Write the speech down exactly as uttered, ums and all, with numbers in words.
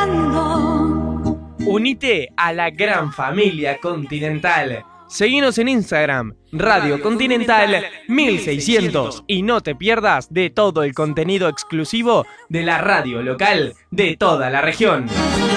esperando. Unite a la gran familia Continental. Seguinos en Instagram, Radio Continental mil seiscientos, y no te pierdas de todo el contenido exclusivo de la radio local de toda la región.